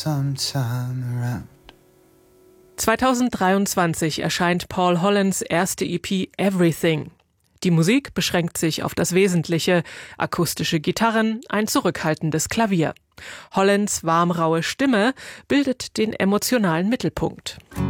sometime around. 2023 erscheint Paul Hollands erste EP Everything. Die Musik beschränkt sich auf das Wesentliche: akustische Gitarren, ein zurückhaltendes Klavier. Hollands warmraue Stimme bildet den emotionalen Mittelpunkt.